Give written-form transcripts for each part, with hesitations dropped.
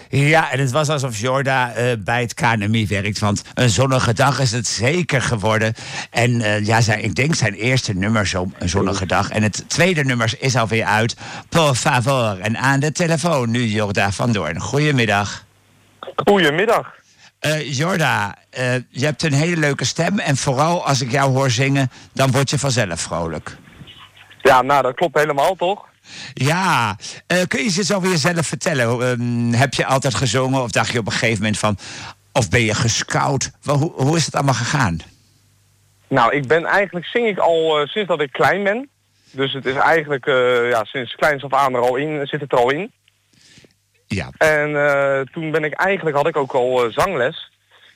Ja, en het was alsof Jorda bij het KNMI werkt. Want een zonnige dag is het zeker geworden. En ik denk zijn eerste nummer een zonnige dag. En het tweede nummer is alweer uit. Por favor. En aan de telefoon nu Jorda van Doorn. Goedemiddag. Goedemiddag. Jorda, je hebt een hele leuke stem. En vooral als ik jou hoor zingen, dan word je vanzelf vrolijk. Ja, nou dat klopt helemaal toch? Ja, kun je eens iets over jezelf vertellen? Heb je altijd gezongen of dacht je op een gegeven moment van... of ben je gescout? Hoe is het allemaal gegaan? Nou, zing ik al sinds dat ik klein ben. Dus het is eigenlijk sinds kleins af aan zit het er al in. Ja. En toen had ik ook al zangles.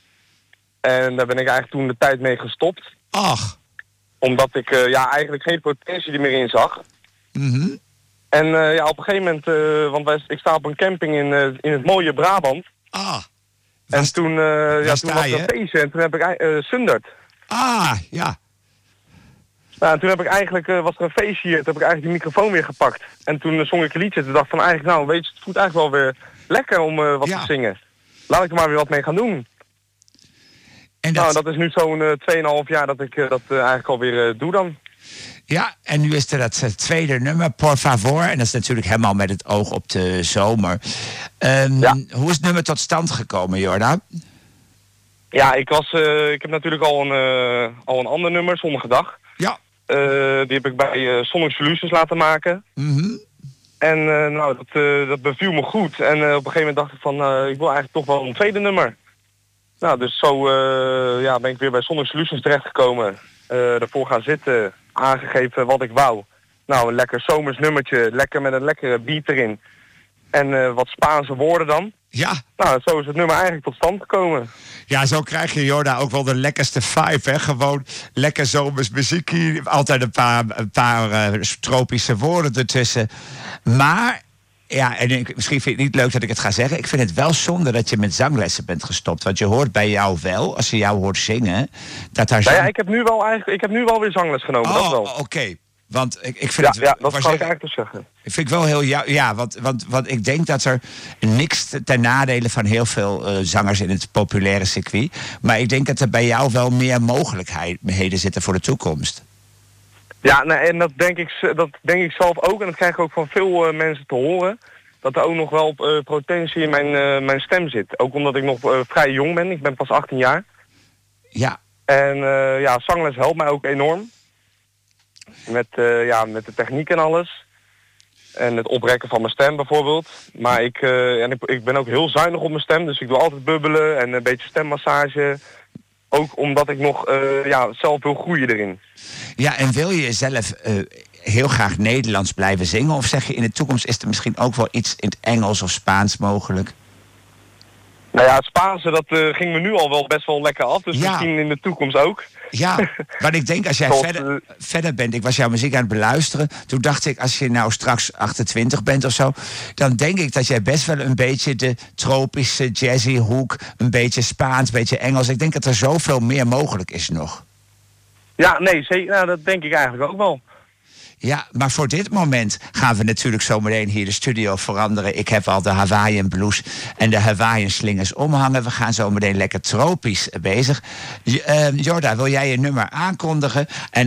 En daar ben ik eigenlijk toen de tijd mee gestopt. Ach. Omdat ik eigenlijk geen potentie er meer in zag. Mhm. En op een gegeven moment, ik sta op een camping in het mooie Brabant. Ah. En toen was er een feestje en toen heb ik Sundert. Ah, ja. Nou, en toen was er een feestje hier, toen heb ik eigenlijk die microfoon weer gepakt. En toen zong ik een liedje, toen dacht ik van het voelt eigenlijk wel weer lekker om wat te zingen. Laat ik er maar weer wat mee gaan doen. En dat is nu zo'n 2,5 jaar dat ik dat eigenlijk alweer doe dan. Ja, en nu is er dat tweede nummer, Por favor. En dat is natuurlijk helemaal met het oog op de zomer. Hoe is het nummer tot stand gekomen, Jorda? Ja, ik heb natuurlijk al een ander nummer, Zonnige Dag. Ja. Die heb ik bij Sonic Solutions laten maken. Mm-hmm. En dat beviel me goed. En op een gegeven moment dacht ik van, ik wil eigenlijk toch wel een tweede nummer. Nou, dus zo ben ik weer bij Sonic Solutions terechtgekomen. Daarvoor gaan zitten, aangegeven wat ik wou. Nou, een lekker zomers nummertje, lekker met een lekkere beat erin. En wat Spaanse woorden dan. Ja. Nou, zo is het nummer eigenlijk tot stand gekomen. Ja, zo krijg je, Jorda, ook wel de lekkerste vibe, hè? Gewoon lekker zomers muziek hier. Altijd een paar tropische woorden ertussen. Maar, ja, en misschien vind je het niet leuk dat ik het ga zeggen. Ik vind het wel zonde dat je met zanglessen bent gestopt. Want je hoort bij jou wel, als je jou hoort zingen, dat daar... Nou ja, ik heb nu wel weer zangles genomen, dat wel. Oké. Want ik vind het... Ja, dat kan ik eigenlijk dus zeggen. Ik vind ik wel heel... Ja, want ik denk dat er niks ten nadele van heel veel zangers in het populaire circuit. Maar ik denk dat er bij jou wel meer mogelijkheden zitten voor de toekomst. Ja, nou, en dat denk ik zelf ook. En dat krijg ik ook van veel mensen te horen. Dat er ook nog wel potentie in mijn stem zit. Ook omdat ik nog vrij jong ben. Ik ben pas 18 jaar. Ja. En zangles helpt mij ook enorm. Met de techniek en alles. En het oprekken van mijn stem bijvoorbeeld. Maar ik ben ook heel zuinig op mijn stem. Dus ik doe altijd bubbelen en een beetje stemmassage. Ook omdat ik nog zelf wil groeien erin. Ja, en wil je zelf heel graag Nederlands blijven zingen? Of zeg je in de toekomst is er misschien ook wel iets in het Engels of Spaans mogelijk? Nou ja, het Spaanse dat ging me nu al wel best wel lekker af. Dus misschien in de toekomst ook. Ja, want ik denk als jij verder bent... Ik was jouw muziek aan het beluisteren. Toen dacht ik, als je nou straks 28 bent of zo... dan denk ik dat jij best wel een beetje de tropische jazzy hoek... een beetje Spaans, een beetje Engels... Ik denk dat er zoveel meer mogelijk is nog. Ja, nee, zeker, nou, dat denk ik eigenlijk ook wel. Ja, maar voor dit moment gaan we natuurlijk zometeen hier de studio veranderen. Ik heb al de Hawaiian blues en de Hawaiian slingers omhangen. We gaan zometeen lekker tropisch bezig. Jorda, wil jij je nummer aankondigen? En